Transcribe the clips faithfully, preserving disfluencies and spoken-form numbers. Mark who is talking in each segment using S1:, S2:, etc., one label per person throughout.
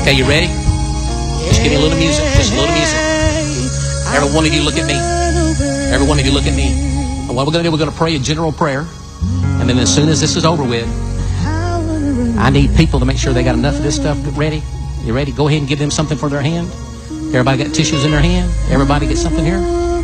S1: Okay, you ready? Just give me a little music. Just a little music. Every one of you look at me. Every one of you look at me. And what we're going to do, we're going to pray a general prayer. And then as soon as this is over with, I need people to make sure they got enough of this stuff ready. You ready? Go ahead and give them something for their hand. Everybody got tissues in their hand? Everybody get something here?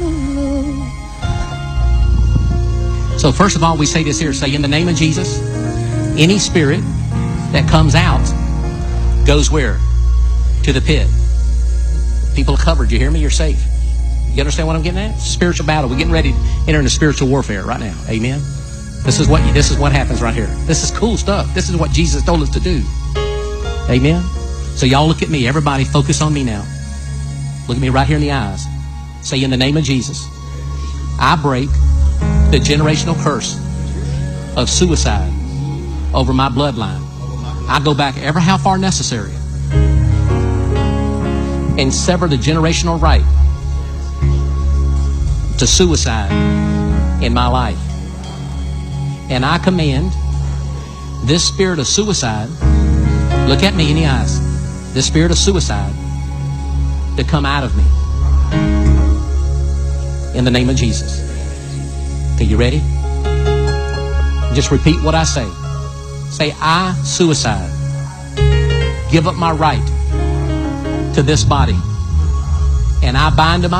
S1: So first of all, we say this here. Say, in the name of Jesus, any spirit that comes out goes where? To the pit. People are covered. You hear me? You're safe. You understand what I'm getting at? Spiritual battle. We're getting ready to enter into spiritual warfare right now. Amen. This is what this is what happens right here. This is cool stuff. This is what Jesus told us to do. Amen. So y'all look at me. Everybody focus on me now. Look at me right here in the eyes. Say, in the name of Jesus, I break the generational curse of suicide over my bloodline. I go back ever how far necessary and sever the generational right to suicide in my life. And I command this spirit of suicide, look at me in the eyes, this spirit of suicide to come out of me in the name of Jesus. Okay, you ready? Just repeat what I say. Say, I, suicide, give up my right to this body, and I bind to my